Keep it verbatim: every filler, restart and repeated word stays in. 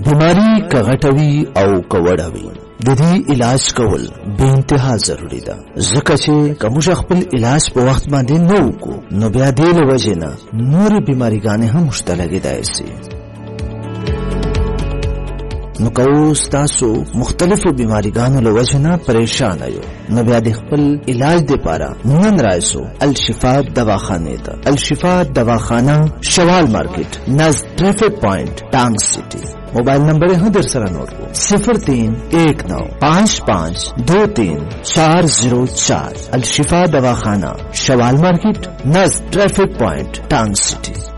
بیماری کغټوي او کوړوي د دې علاج کول به انتها ضروری ده، ځکه چې کوم خپل علاج په وخت باندې نه وکړو نو بیا دې له وجې نه نور بیماریګانې هم مشتلګېدای شي. نو کو تاسو مختلفو بیماریګانو له وجې نه پریشان یو نو بیا د خپل علاج لپاره نن رایسو الشفا دواخانه ته. الشفا دواخانه شوال مارکیټ نزد ټریفک پوینټ ټانګ سٹی. موبایل نمبر ہے در سرا نوٹ کو صفر تین ایک نو پانچ پانچ دو تین چار زیرو چار. الشفا دواخانہ شوال مارکیٹ نزد ٹریفک پوائنٹ ٹانگ سٹی.